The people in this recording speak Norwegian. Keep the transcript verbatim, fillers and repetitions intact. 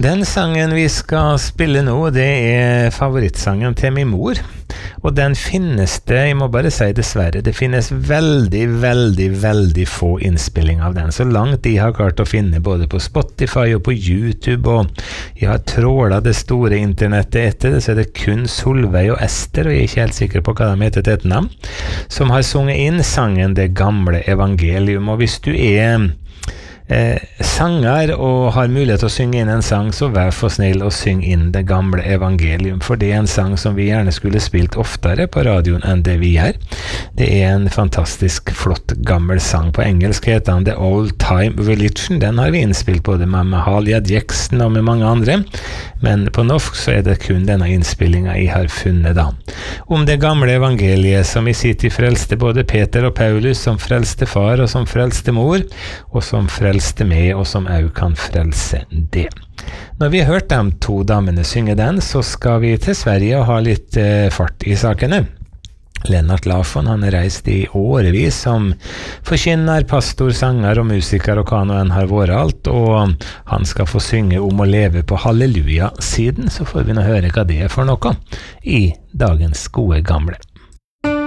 Den sangen vi skal spille nå, det er favorittsangen til min mor. Og den finnes det, jeg må bare si dessverre, det finnes veldig, veldig, veldig få innspillinger av den. Så langt de har klart å finne både på Spotify og på YouTube, og jeg har trålet det store internettet etter det, så er det kun Solveig og Ester, og jeg er ikke helt sikker på hva de heter til et navn, som har sunget inn sangen Det gamle evangelium. Og hvis du er Eh, sanger og har mulighet til å synge inn en sang, så vær for snill å synge inn Det gamle evangelium, for det er en sang som vi gjerne skulle spilt oftere på radioen enn det vi gjør. Det er en fantastisk flott gammel sang. På engelsk heter den The Old Time Religion. Den har vi innspilt både med Mahalia Jackson og med mange andre, men på norsk så er det kun denne innspillingen jeg har funnet da. Om det gamle evangeliet som i sitt tid frelste både Peter og Paulus, som frelste far og som frelste mor, og som frelste frelste med, og som også kan frelse det. Når vi har hørt de to damene synge den, så skal vi til Sverige og ha litt eh, fart i sakene. Lennart Larsson, han er reist i årevis som forkynner, pastor, sanger og musiker og hva nå enn har vært alt, og han skal få synge om å leve på halleluja-siden, så får vi nå høre hva det er for noe i dagens gode gamle.